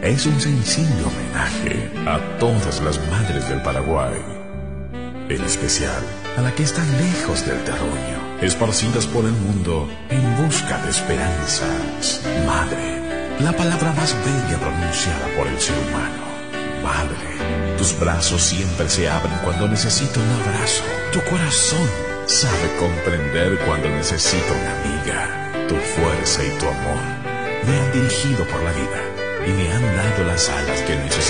es un sensible homenaje a todas las madres del Paraguay, en especial a la que están lejos del terruño, esparcidas por el mundo en busca de esperanzas. Madre, la palabra más bella pronunciada por el ser humano. Madre, tus brazos siempre se abren cuando necesito un abrazo. Tu corazón sabe comprender cuando necesito una amiga. Tu fuerza y tu amor me han dirigido por la vida y me han dado las alas que necesito.